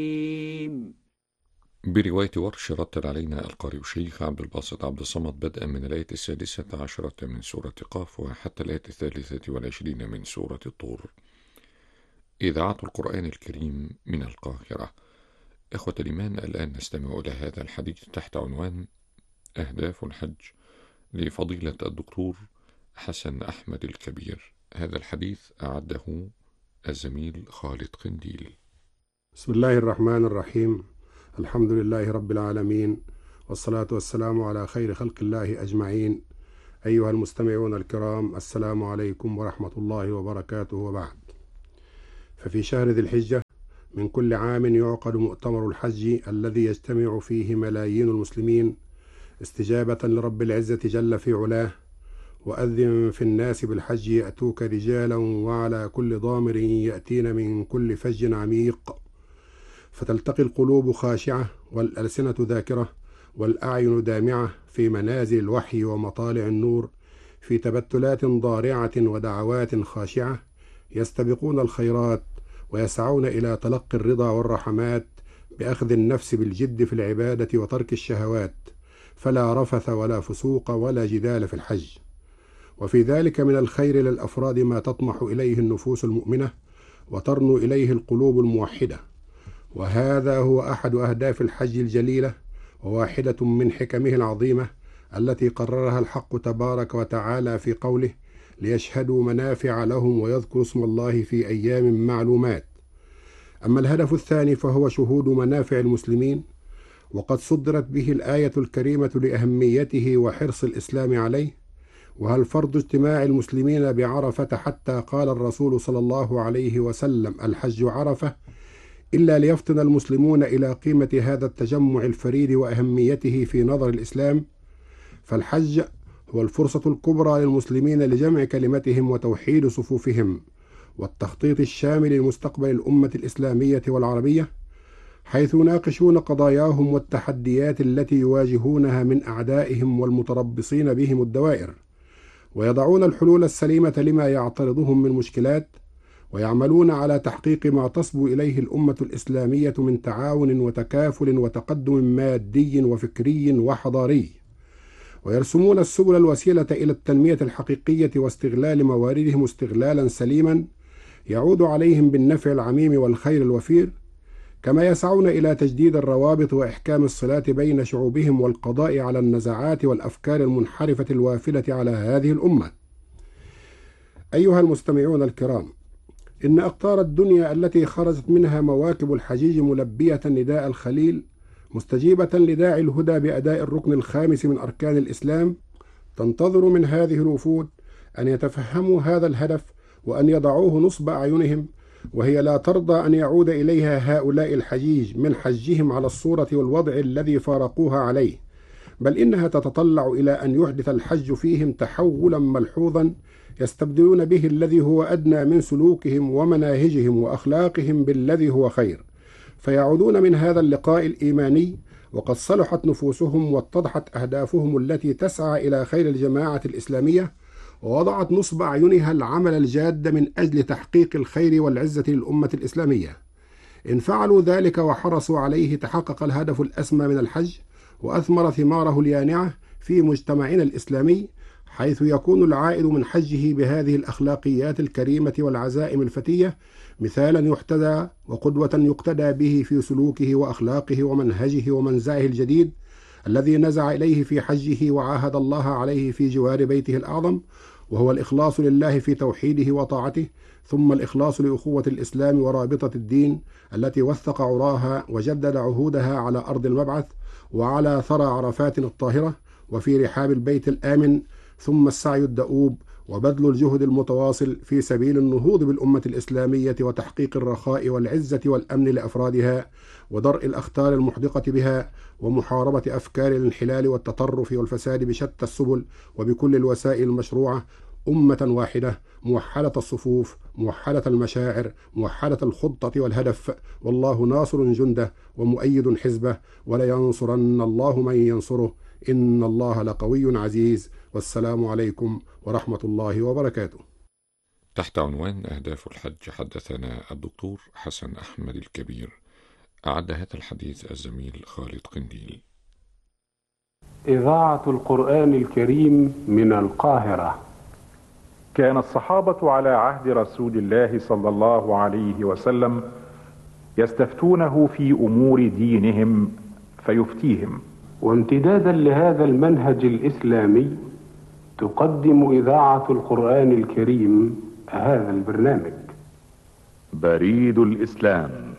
برواية ورش رتل علينا القارئ الشيخ عبد الباسط عبد الصمد بدءا من الآية 16 من سورة قاف وحتى الآية 23 من سورة الطور. إذاعة القرآن الكريم من القاهرة. إخوة الإيمان، الآن نستمع إلى هذا الحديث تحت عنوان أهداف الحج لفضيلة الدكتور حسن أحمد الكبير. هذا الحديث أعده الزميل خالد قنديل. بسم الله الرحمن الرحيم. الحمد لله رب العالمين، والصلاة والسلام على خير خلق الله أجمعين. أيها المستمعون الكرام، السلام عليكم ورحمة الله وبركاته، وبعد. ففي شهر ذي الحجة من كل عام يعقد مؤتمر الحج الذي يجتمع فيه ملايين المسلمين استجابة لرب العزة جل في علاه. وأذن في الناس بالحج يأتوك رجالا وعلى كل ضامر يأتين من كل فج عميق، فتلتقي القلوب خاشعة والألسنة ذاكرة والأعين دامعة في منازل الوحي ومطالع النور، في تبتلات ضارعة ودعوات خاشعة، يستبقون الخيرات ويسعون إلى تلقي الرضا والرحمات بأخذ النفس بالجد في العبادة وترك الشهوات، فلا رفث ولا فسوق ولا جدال في الحج. وفي ذلك من الخير للأفراد ما تطمح إليه النفوس المؤمنة وترنو إليه القلوب الموحدة، وهذا هو أحد أهداف الحج الجليلة وواحدة من حكمه العظيمة التي قررها الحق تبارك وتعالى في قوله: ليشهدوا منافع لهم ويذكروا اسم الله في أيام معلومات. أما الهدف الثاني فهو شهود منافع المسلمين، وقد صدرت به الآية الكريمة لأهميته وحرص الإسلام عليه. وهل فرض اجتماع المسلمين بعرفة حتى قال الرسول صلى الله عليه وسلم: الحج عرفة، إلا ليفطن المسلمون إلى قيمة هذا التجمع الفريد وأهميته في نظر الإسلام. فالحج هو الفرصة الكبرى للمسلمين لجمع كلمتهم وتوحيد صفوفهم والتخطيط الشامل لمستقبل الأمة الإسلامية والعربية، حيث يناقشون قضاياهم والتحديات التي يواجهونها من أعدائهم والمتربصين بهم الدوائر، ويضعون الحلول السليمة لما يعترضهم من مشكلات، ويعملون على تحقيق ما تصبو إليه الأمة الإسلامية من تعاون وتكافل وتقدم مادي وفكري وحضاري، ويرسمون السبل الوسيلة إلى التنمية الحقيقية واستغلال مواردهم استغلالا سليما يعود عليهم بالنفع العميم والخير الوفير، كما يسعون إلى تجديد الروابط وإحكام الصلات بين شعوبهم والقضاء على النزعات والأفكار المنحرفة الوافدة على هذه الأمة. أيها المستمعون الكرام، إن أقطار الدنيا التي خرجت منها مواكب الحجيج ملبية نداء الخليل، مستجيبة لداعي الهدى بأداء الركن الخامس من أركان الإسلام، تنتظر من هذه الوفود أن يتفهموا هذا الهدف وأن يضعوه نصب أعينهم، وهي لا ترضى أن يعود إليها هؤلاء الحجيج من حجهم على الصورة والوضع الذي فارقوها عليه، بل إنها تتطلع إلى أن يحدث الحج فيهم تحولا ملحوظا يستبدلون به الذي هو أدنى من سلوكهم ومناهجهم وأخلاقهم بالذي هو خير، فيعودون من هذا اللقاء الإيماني وقد صلحت نفوسهم واتضحت أهدافهم التي تسعى إلى خير الجماعة الإسلامية، ووضعت نصب أعينها العمل الجاد من أجل تحقيق الخير والعزة للأمة الإسلامية. إن فعلوا ذلك وحرصوا عليه تحقق الهدف الأسمى من الحج وأثمر ثماره اليانعة في مجتمعنا الإسلامي، حيث يكون العائد من حجه بهذه الأخلاقيات الكريمة والعزائم الفتية مثالا يحتذى وقدوة يقتدى به في سلوكه وأخلاقه ومنهجه ومنزعه الجديد الذي نزع إليه في حجه وعاهد الله عليه في جوار بيته الأعظم، وهو الإخلاص لله في توحيده وطاعته، ثم الإخلاص لأخوة الإسلام ورابطة الدين التي وثق عراها وجدد عهودها على أرض المبعث وعلى ثرى عرفات الطاهرة وفي رحاب البيت الآمن، ثم السعي الدؤوب وبذل الجهد المتواصل في سبيل النهوض بالأمة الإسلامية وتحقيق الرخاء والعزة والأمن لأفرادها ودرء الأخطار المحدقة بها ومحاربة أفكار الانحلال والتطرف والفساد بشتى السبل وبكل الوسائل المشروعة، أمة واحدة موحدة الصفوف موحدة المشاعر موحدة الخطة والهدف، والله ناصر جنده ومؤيد حزبه، ولينصرن الله من ينصره، إن الله لقوي عزيز. والسلام عليكم ورحمة الله وبركاته. تحت عنوان أهداف الحج حدثنا الدكتور حسن أحمد الكبير. أعد هذا الحديث الزميل خالد قنديل. إذاعة القرآن الكريم من القاهرة. كان الصحابة على عهد رسول الله صلى الله عليه وسلم يستفتونه في أمور دينهم فيفتيهم. وامتدادا لهذا المنهج الإسلامي تقدم إذاعة القرآن الكريم هذا البرنامج. بريد الإسلام.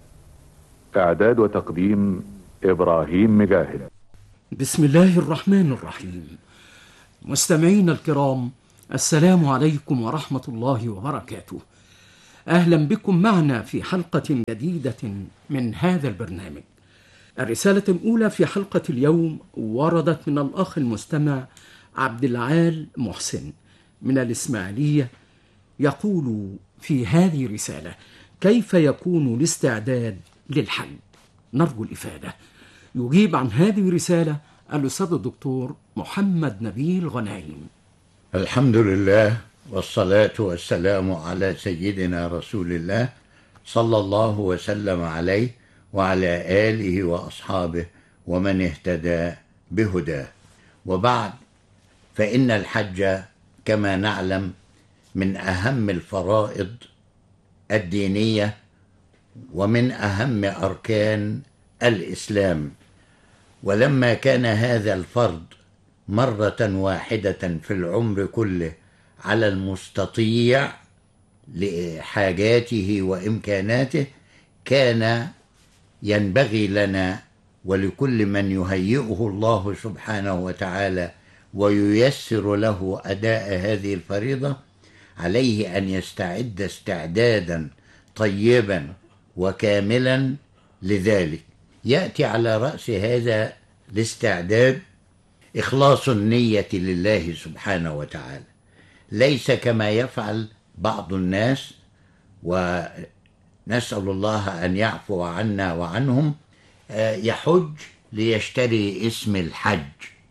إعداد وتقديم إبراهيم مجاهد. بسم الله الرحمن الرحيم. مستمعينا الكرام، السلام عليكم ورحمة الله وبركاته. أهلا بكم معنا في حلقة جديدة من هذا البرنامج. الرسالة الأولى في حلقة اليوم وردت من الأخ المستمع عبد العال محسن من الإسماعيلية، يقول في هذه الرسالة: كيف يكون الاستعداد للحج؟ نرجو الإفادة. يجيب عن هذه الرسالة الأستاذ الدكتور محمد نبيل غنايم. الحمد لله والصلاة والسلام على سيدنا رسول الله صلى الله وسلم عليه وعلى آله وأصحابه ومن اهتدى بهداه، وبعد، فإن الحج كما نعلم من أهم الفرائض الدينية ومن أهم أركان الإسلام. ولما كان هذا الفرض مرة واحدة في العمر كله على المستطيع لحاجاته وإمكاناته، كان ينبغي لنا ولكل من يهيئه الله سبحانه وتعالى وييسر له أداء هذه الفريضة عليه أن يستعد استعدادا طيبا وكاملا لذلك. يأتي على رأس هذا الاستعداد إخلاص النية لله سبحانه وتعالى، ليس كما يفعل بعض الناس، ونسأل الله أن يعفو عنا وعنهم، يحج ليشتري اسم الحج،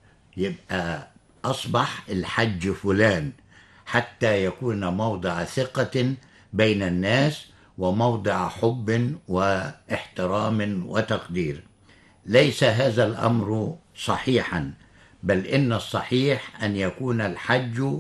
يبقى أصبح الحج فلان، حتى يكون موضع ثقة بين الناس وموضع حب واحترام وتقدير. ليس هذا الأمر صحيحا، بل إن الصحيح أن يكون الحج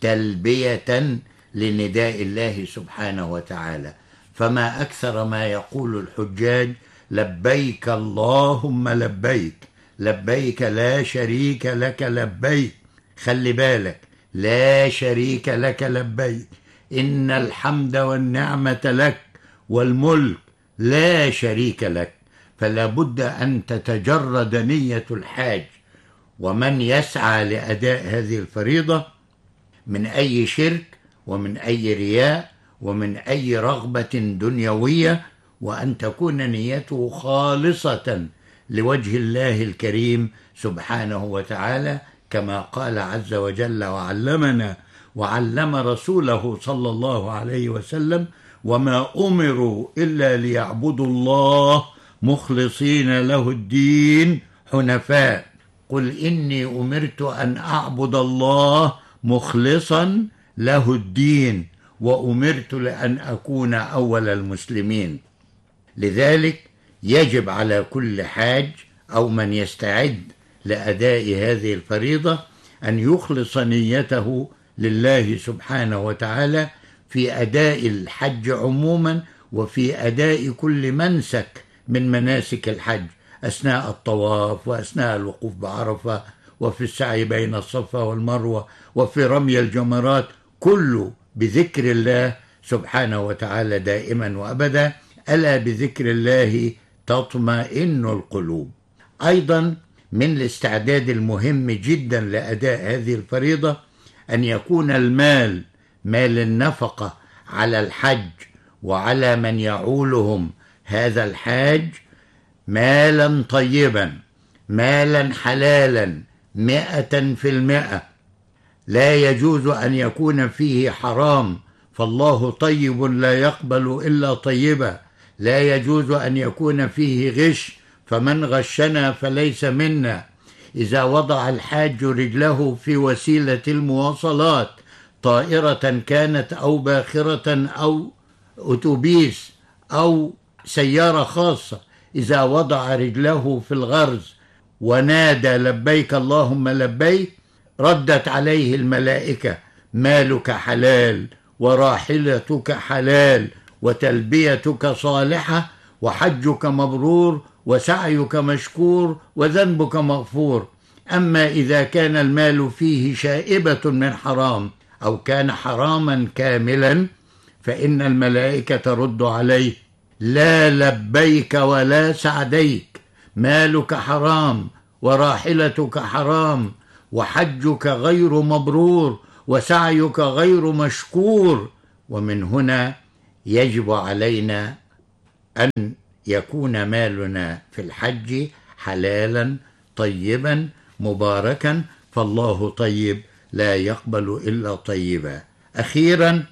تلبية لنداء الله سبحانه وتعالى. فما أكثر ما يقول الحجاج: لبيك اللهم لبيك، لبيك لا شريك لك لبيك. خلي بالك، لا شريك لك لبيك، إن الحمد والنعمة لك والملك لا شريك لك. فلا بد أن تتجرد نية الحاج ومن يسعى لأداء هذه الفريضة من أي شرك ومن أي رياء ومن أي رغبة دنيوية، وأن تكون نيته خالصة لوجه الله الكريم سبحانه وتعالى، كما قال عز وجل وعلمنا وعلم رسوله صلى الله عليه وسلم: وما أمروا إلا ليعبدوا الله مخلصين له الدين حنفاء. قل إني أمرت أن أعبد الله مخلصا له الدين وأمرت لأن أكون أول المسلمين. لذلك يجب على كل حاج أو من يستعد لأداء هذه الفريضة أن يخلص نيته لله سبحانه وتعالى في أداء الحج عموما، وفي أداء كل منسك من مناسك الحج، أثناء الطواف وأثناء الوقوف بعرفة وفي السعي بين الصفا والمروة وفي رمي الجمرات، كله بذكر الله سبحانه وتعالى دائما وأبدا. ألا بذكر الله تطمئن القلوب. أيضا من الاستعداد المهم جدا لأداء هذه الفريضة أن يكون المال، مال النفقة على الحج وعلى من يعولهم هذا الحاج، مالا طيبا، مالا حلالا 100%. لا يجوز أن يكون فيه حرام، فالله طيب لا يقبل إلا طيبا. لا يجوز أن يكون فيه غش، فمن غشنا فليس منا. إذا وضع الحاج رجله في وسيلة المواصلات، طائرة كانت أو باخرة أو أتوبيس أو سيارة خاصة، إذا وضع رجله في الغرز ونادى لبيك اللهم لبيك، ردت عليه الملائكة: مالك حلال، وراحلتك حلال، وتلبيتك صالحة، وحجك مبرور، وسعيك مشكور، وذنبك مغفور. أما إذا كان المال فيه شائبة من حرام أو كان حراما كاملا فإن الملائكة ترد عليه: لا لبيك ولا سعديك، مالك حرام، وراحلتك حرام، وحجك غير مبرور، وسعيك غير مشكور. ومن هنا يجب علينا أن يكون مالنا في الحج حلالا طيبا مباركا، فالله طيب لا يقبل إلا طيبا. أخيرا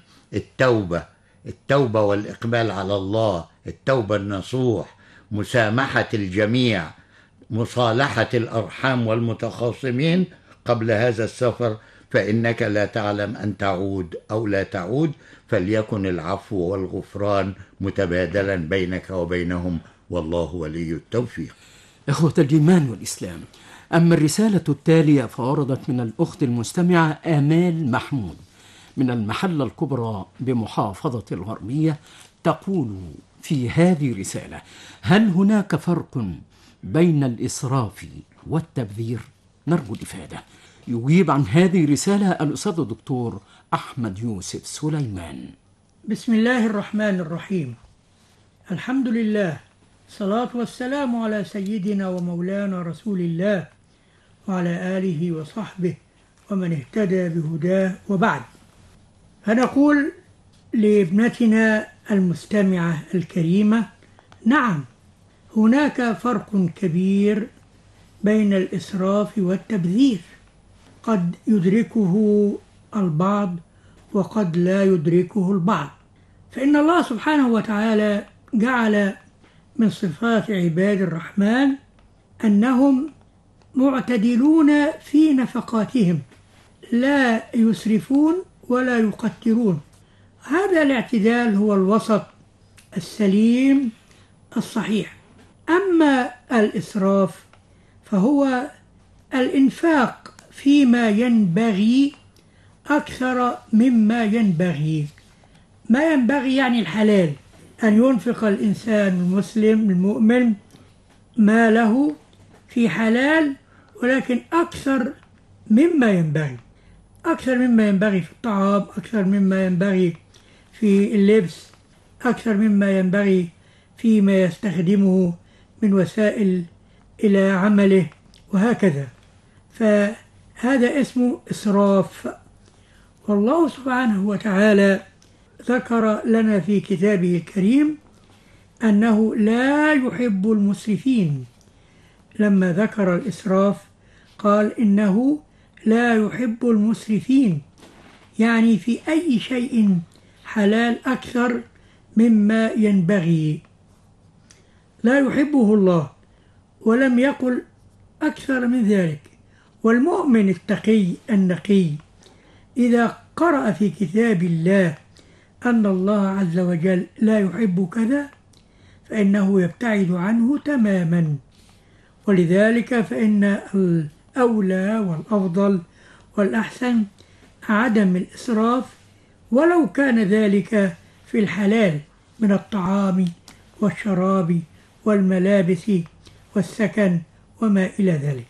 التوبة والإقبال على الله، التوبة النصوح، مسامحة الجميع، مصالحة الأرحام والمتخاصمين قبل هذا السفر، فإنك لا تعلم أن تعود أو لا تعود، فليكن العفو والغفران متبادلا بينك وبينهم، والله ولي التوفيق. إخوة الإيمان والإسلام، أما الرسالة التالية فوردت من الأخت المستمعة آمال محمود من المحلة الكبرى بمحافظة الغربية، تقول في هذه الرسالة: هل هناك فرق بين الإسراف والتبذير؟ نرجو الإفادة. يجيب عن هذه الرسالة الأستاذ الدكتور أحمد يوسف سليمان. بسم الله الرحمن الرحيم. الحمد لله، الصلاة والسلام على سيدنا ومولانا رسول الله وعلى آله وصحبه ومن اهتدى بهداه، وبعد. فنقول لابنتنا المستمعة الكريمة: نعم، هناك فرق كبير بين الإسراف والتبذير، قد يدركه البعض وقد لا يدركه البعض. فإن الله سبحانه وتعالى جعل من صفات عباد الرحمن أنهم معتدلون في نفقاتهم، لا يسرفون ولا يقترون. هذا الاعتدال هو الوسط السليم الصحيح. أما الإسراف فهو الإنفاق فيما ينبغي أكثر مما ينبغي. ما ينبغي يعني الحلال، أن ينفق الإنسان المسلم المؤمن ماله في حلال، ولكن أكثر مما ينبغي، أكثر مما ينبغي في الطعام، أكثر مما ينبغي في اللبس، أكثر مما ينبغي فيما يستخدمه من وسائل إلى عمله، وهكذا. فهذا اسمه إسراف. والله سبحانه وتعالى ذكر لنا في كتابه الكريم أنه لا يحب المسرفين. لما ذكر الإسراف قال إنه لا يحب المسرفين، يعني في أي شيء حلال أكثر مما ينبغي، لا يحبه الله، ولم يقل أكثر من ذلك. والمؤمن التقي النقي إذا قرأ في كتاب الله أن الله عز وجل لا يحب كذا فإنه يبتعد عنه تماما. ولذلك فإن الأولى والأفضل والأحسن عدم الإسراف، ولو كان ذلك في الحلال من الطعام والشراب والملابس والسكن وما إلى ذلك.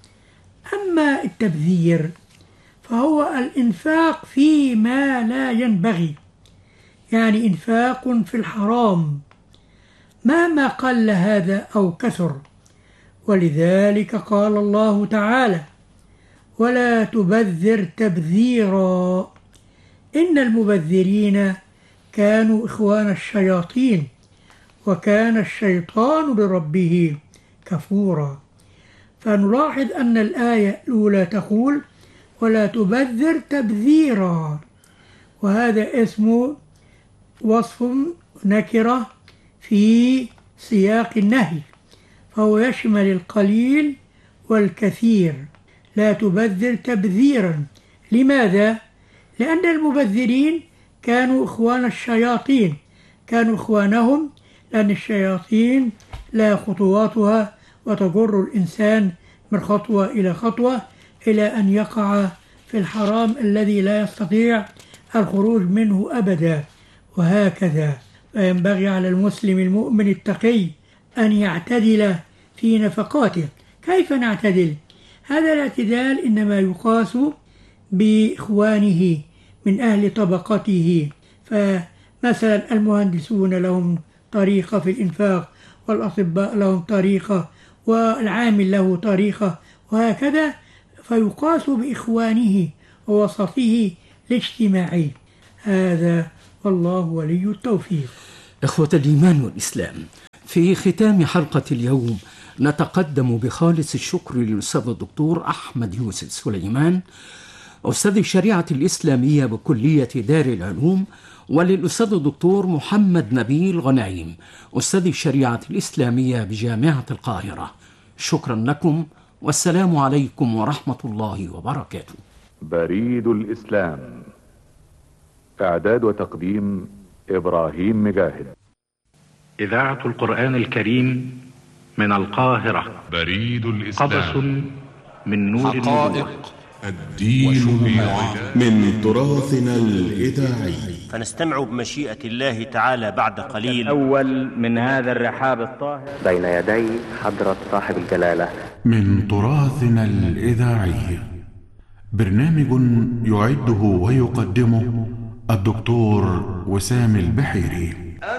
أما التبذير فهو الإنفاق فيما لا ينبغي، يعني إنفاق في الحرام مهما قل هذا أو كثر. ولذلك قال الله تعالى: ولا تبذر تبذيرا إن المبذرين كانوا إخوان الشياطين وكان الشيطان لربه كفورا. فنلاحظ أن الآية الأولى تقول: ولا تبذر تبذيرا، وهذا اسمه وصف نكرة في سياق النهي، فهو يشمل القليل والكثير. لا تبذر تبذيرا. لماذا؟ لأن المبذرين كانوا إخوان الشياطين، كانوا إخوانهم، لأن الشياطين لها خطواتها وتجر الإنسان من خطوة إلى خطوة إلى أن يقع في الحرام الذي لا يستطيع الخروج منه أبدا. وهكذا فينبغي على المسلم المؤمن التقي أن يعتدل في نفقاته. كيف نعتدل؟ هذا الاعتدال إنما يقاس بإخوانه من أهل طبقته. فمثلا المهندسون لهم طريقة في الإنفاق، والأطباء لهم طريقة، والعامل له طريقة، وهكذا فيقاس بإخوانه ووسطه الاجتماعي. هذا والله ولي التوفيق. إخوة الإيمان والإسلام، في ختام حلقة اليوم نتقدم بخالص الشكر للأستاذ الدكتور أحمد يوسف سليمان، أستاذ الشريعة الإسلامية بكلية دار العلوم، وللأستاذ الدكتور محمد نبيل غنايم، أستاذ الشريعة الإسلامية بجامعة القاهرة. شكرا لكم، والسلام عليكم ورحمة الله وبركاته. بريد الإسلام، إعداد وتقديم إبراهيم مجاهد. إذاعة القرآن الكريم من القاهرة. بريد الإسلام، قبس من نور حقائق الدين من تراثنا الإذاعي. فنستمع بمشيئة الله تعالى بعد قليل أول من هذا الرحاب الطاهر بين يدي حضرة صاحب الجلالة. من تراثنا الإذاعي، برنامج يعده ويقدمه الدكتور وسام البحيري.